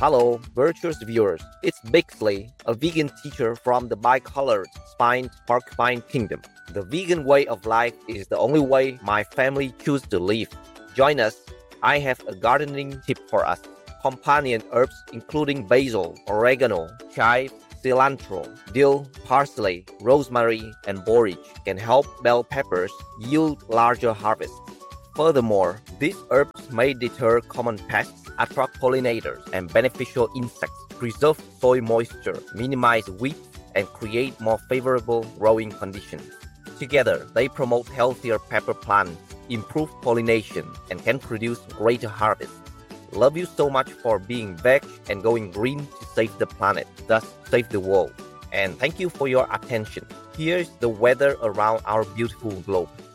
Hello, virtuous viewers. It's Bixley, a vegan teacher from the bicolored Spine Porcupine Kingdom. The vegan way of life is the only way my family choose to live. Join us. I have a gardening tip for us. Companion herbs including basil, oregano, chive, cilantro, dill, parsley, rosemary, and borage can help bell peppers yield larger harvests. Furthermore, these herbs may deter common pests, attract pollinators and beneficial insects, preserve soil moisture, minimize weeds, and create more favorable growing conditions. Together, they promote healthier pepper plants, improve pollination, and can produce greater harvests. Love you so much for being veg and going green to save the planet, thus save the world. And thank you for your attention. Here's the weather around our beautiful globe.